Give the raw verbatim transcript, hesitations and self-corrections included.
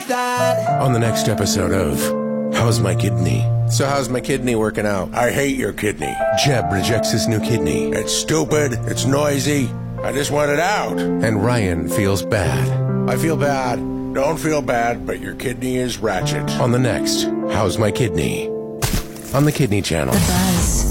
that. On the next episode of How's My Kidney? So how's my kidney working out? I hate your kidney. Jeb rejects his new kidney. It's stupid. It's noisy. I just want it out. And Ryan feels bad. I feel bad. Don't feel bad, but your kidney is ratchet. On the next How's My Kidney? On the Kidney Channel. The Buzz.